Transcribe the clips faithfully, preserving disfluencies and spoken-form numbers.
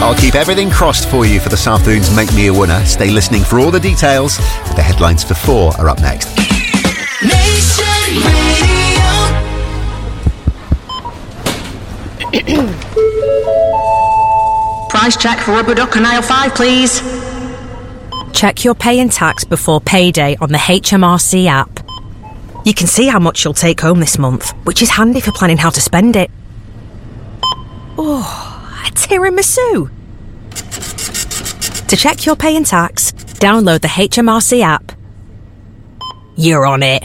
I'll keep everything crossed for you for this afternoon's Make Me a Winner. Stay listening for all the details. The headlines for four are up next. Nation Radio. Price check for rubber duck and aisle five, please. Check your pay and tax before payday on the H M R C app. You can see how much you'll take home this month, which is handy for planning how to spend it. Oh, a tiramisu. To check your pay and tax, download the H M R C app. You're on it.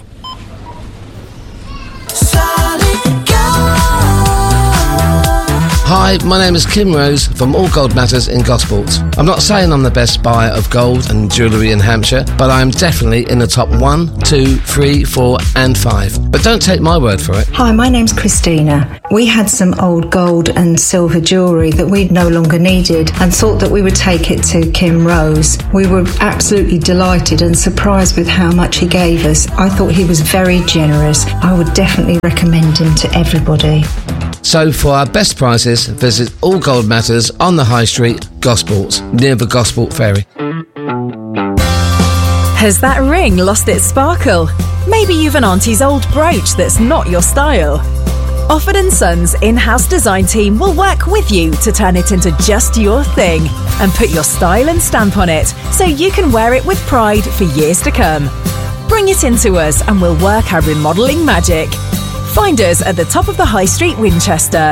Hi, my name is Kim Rose from All Gold Matters in Gosport. I'm not saying I'm the best buyer of gold and jewellery in Hampshire, but I am definitely in the top one, two, three, four and five. But don't take my word for it. Hi, my name's Christina. We had some old gold and silver jewellery that we no longer needed and thought that we would take it to Kim Rose. We were absolutely delighted and surprised with how much he gave us. I thought he was very generous. I would definitely recommend him to everybody. So for our best prices, visit All Gold Matters on the High Street, Gosport, near the Gosport Ferry. Has that ring lost its sparkle? Maybe you've an auntie's old brooch that's not your style. Offord and Sons in-house design team will work with you to turn it into just your thing and put your style and stamp on it so you can wear it with pride for years to come. Bring it into us and we'll work our remodelling magic. Find us at the top of the High Street, Winchester.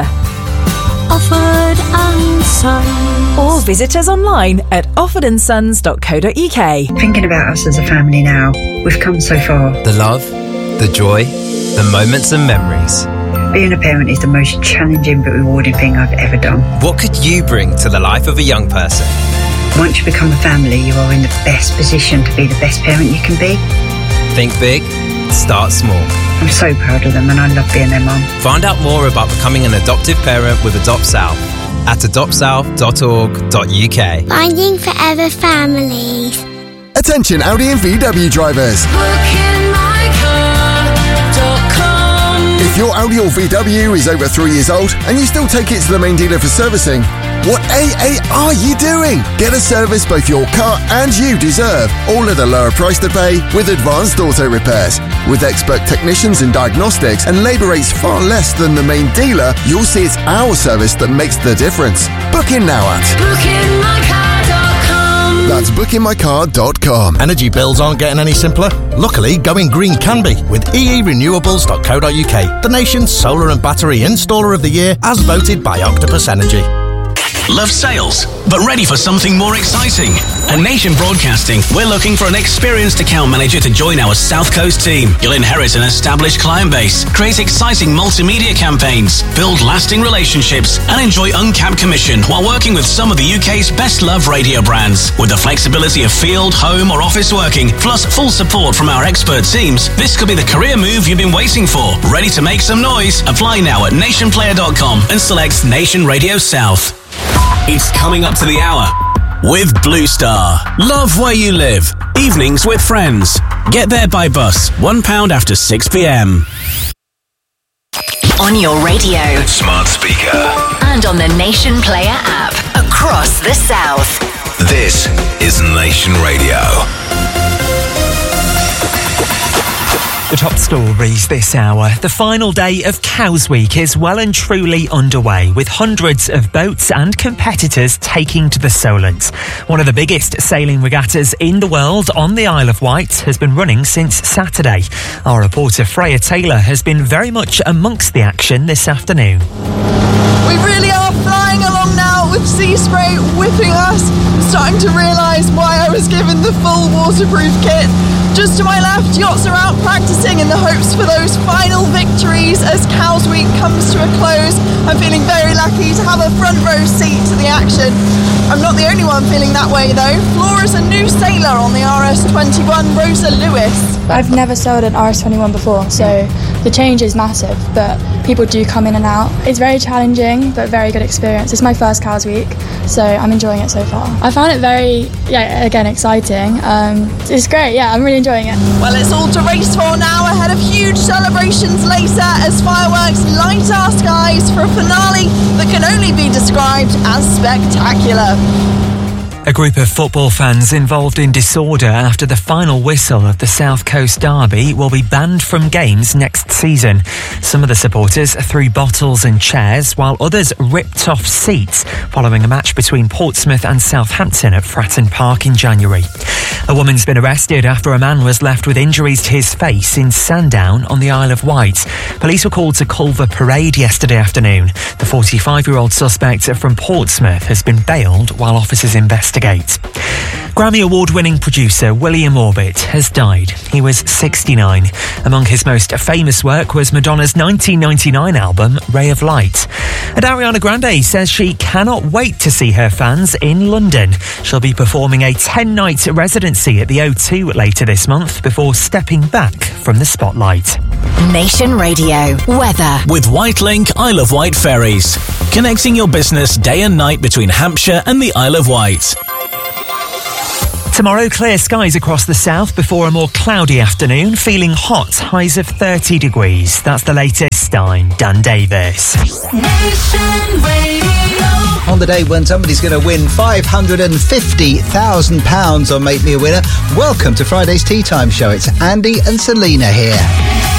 Offord and Sons. Or visit us online at offord and sons dot co dot uk. Thinking about us as a family now, we've come so far. The love, the joy, the moments and memories. Being a parent is the most challenging but rewarding thing I've ever done. What could you bring to the life of a young person? Once you become a family, you are in the best position to be the best parent you can be. Think big, start small. I'm so proud of them and I love being their mum. Find out more about becoming an adoptive parent with Adopt South at adopt south dot org dot uk. Finding Forever Families. Attention Audi and V W drivers. booking my car dot com. If your Audi or V W is over three years old and you still take it to the main dealer for servicing, what A A are you doing? Get a service both your car and you deserve, all at a lower price to pay with Advanced Auto Repairs. With expert technicians and diagnostics and labour rates far less than the main dealer, you'll see it's our service that makes the difference. Book in now at booking my car dot com. That's booking my car dot com. Energy bills aren't getting any simpler. Luckily, going green can be with e e renewables dot co dot uk, the nation's solar and battery installer of the year as voted by Octopus Energy. Love sales, but ready for something more exciting? At Nation Broadcasting, we're looking for an experienced account manager to join our South Coast team. You'll inherit an established client base, create exciting multimedia campaigns, build lasting relationships, and enjoy uncapped commission while working with some of the U K's best-loved radio brands. With the flexibility of field, home, or office working, plus full support from our expert teams, this could be the career move you've been waiting for. Ready to make some noise? Apply now at nation player dot com and select Nation Radio South. It's coming up to the hour with Blue Star. Love where you live. Evenings with friends. Get there by bus. One pound after six p.m. On your radio, smart speaker, and on the Nation Player app across the South. This is Nation Radio. The top stories this hour. The final day of Cows Week is well and truly underway, with hundreds of boats and competitors taking to the Solent. One of the biggest sailing regattas in the world on the Isle of Wight has been running since Saturday. Our reporter Freya Taylor has been very much amongst the action this afternoon. We really are flying along now with sea spray whipping us. Starting to realise why I was given the full waterproof kit. Just to my left, yachts are out practising in the hopes for those final victories as Cows Week comes to a close. I'm feeling very lucky to have a front row seat to the action. I'm not the only one feeling that way though. Flora's a new sailor on the R S twenty-one, Rosa Lewis. I've never sailed an R S twenty-one before, so the change is massive, but people do come in and out. It's very challenging, but very good experience. It's my first Cows Week, so I'm enjoying it so far. I found it very, yeah, again, exciting. Um, it's great, yeah, I'm really enjoying it. Well, it's all to race for now, ahead of huge celebrations later as fireworks light our skies for a finale that can only be described as spectacular. A group of football fans involved in disorder after the final whistle of the South Coast Derby will be banned from games next season. Some of the supporters threw bottles and chairs, while others ripped off seats following a match between Portsmouth and Southampton at Fratton Park in January. A woman's been arrested after a man was left with injuries to his face in Sandown on the Isle of Wight. Police were called to Culver Parade yesterday afternoon. The forty-five-year-old suspect from Portsmouth has been bailed while officers investigate. Grammy Award-winning producer William Orbit has died. He was sixty-nine. Among his most famous work was Madonna's nineteen ninety-nine album, Ray of Light. And Ariana Grande says she cannot wait to see her fans in London. She'll be performing a ten-night residency at the O two later this month before stepping back from the spotlight. Nation Radio weather with Whitelink Isle of Wight ferries, connecting your business day and night between Hampshire and the Isle of Wight. Tomorrow, clear skies across the south before a more cloudy afternoon, feeling hot, highs of thirty degrees. That's the latest. I'm Dan Davis. Nation Radio. On the day when somebody's going to win five hundred fifty thousand pounds on Make Me a Winner, welcome to Friday's Tea Time Show. It's Andy and Selena here.